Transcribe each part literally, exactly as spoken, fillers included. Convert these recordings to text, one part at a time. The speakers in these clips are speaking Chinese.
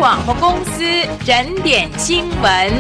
广播公司整点新闻。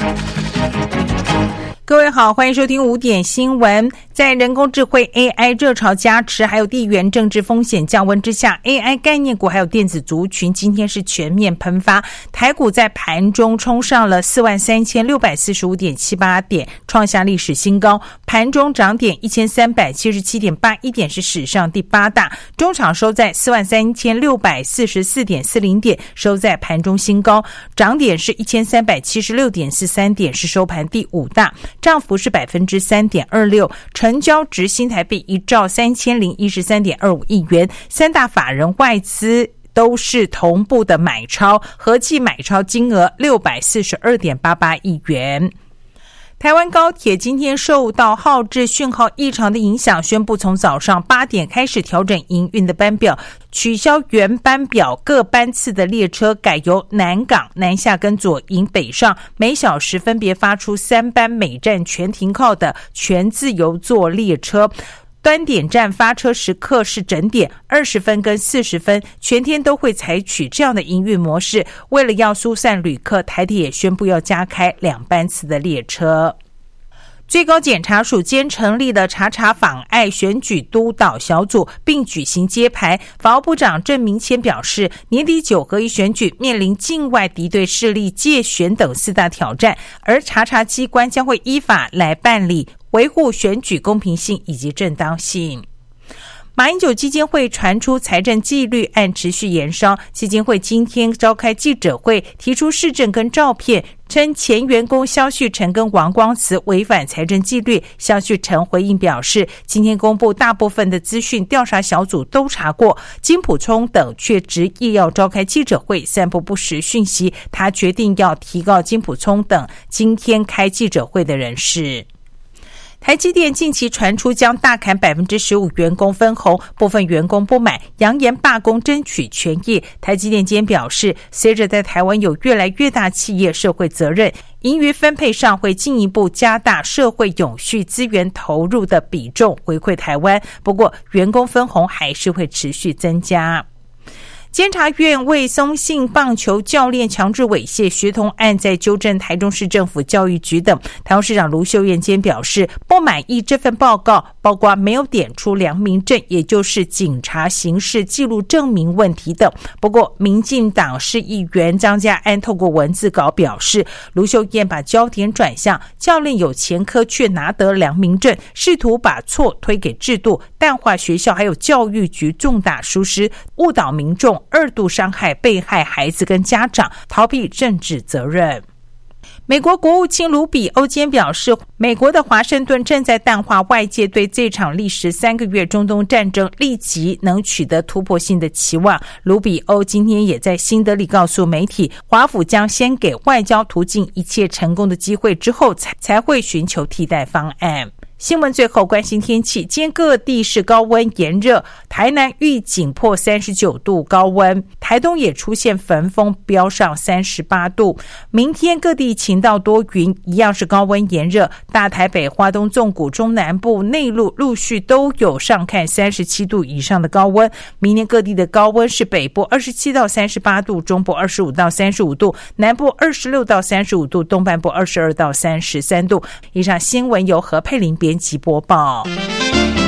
各位好，欢迎收听五点新闻。在人工智慧 A I 热潮加持，还有地缘政治风险降温之下， A I 概念股还有电子族群今天是全面喷发。台股在盘中冲上了 四万三千六百四十五点七八 点，创下历史新高，盘中涨点 一千三百七十七点八一 点，是史上第八大。中场收在 四万三千六百四十四点四零 点，收在盘中新高，涨点是 一千三百七十六点四三 点，是收盘第五大，涨幅是 百分之三点二六， 成交值新台币一兆三千零一十三点二五亿元，三大法人外资都是同步的买超，合计买超金额 六百四十二点八八亿元。台湾高铁今天受到号志讯号异常的影响，宣布从早上八点开始调整营运的班表，取消原班表各班次的列车，改由南港、南下跟左营、北上，每小时分别发出三班每站全停靠的全自由座列车。端点站发车时刻是整点二十分跟四十分，全天都会采取这样的营运模式。为了要疏散旅客，台铁也宣布要加开两班次的列车。最高检察署今天成立了查查妨碍选举督导小组，并举行揭牌。法务部长郑明谦表示，年底九合一选举面临境外敌对势力介选等四大挑战，而查查机关将会依法来办理，维护选举公平性以及正当性。马英九基金会传出财政纪律案持续延烧，基金会今天召开记者会，提出事证跟照片，称前员工萧旭晨跟王光慈违反财政纪律。萧旭晨回应表示，今天公布大部分的资讯，调查小组都查过，金溥聪等却执意要召开记者会散布不实讯息，他决定要提告金溥聪等今天开记者会的人士。台积电近期传出将大砍 百分之十五 员工分红，部分员工不满，扬言罢工争取权益。台积电今天表示，随着在台湾有越来越大企业社会责任，盈余分配上会进一步加大社会永续资源投入的比重，回馈台湾。不过员工分红还是会持续增加。监察院为松信棒球教练强制猥亵学童案在纠正台中市政府教育局等，台中市长卢秀燕今天表示不满意这份报告，包括没有点出良民证，也就是警察刑事记录证明问题等。不过民进党市议员张家安透过文字稿表示，卢秀燕把焦点转向教练有前科却拿得良民证，试图把错推给制度，淡化学校还有教育局重大疏失，误导民众，二度伤害被害孩子跟家长，逃避政治责任。美国国务卿卢比欧今天表示，美国的华盛顿正在淡化外界对这场历时三个月中东战争立即能取得突破性的期望。卢比欧今天也在新德里告诉媒体，华府将先给外交途径一切成功的机会，之后才才会寻求替代方案。新闻最后关心天气，今天各地是高温炎热，台南预警破三十九度高温，台东也出现焚风飙上三十八度。明天各地晴到多云，一样是高温炎热，大台北、花东纵谷、中南部、内陆陆续都有上看三十七度以上的高温。明天各地的高温是北部二十七到三十八度，中部二十五到三十五度，南部二十六到三十五度，东半部二十二到三十三度。以上新闻由何佩玲编辑播报。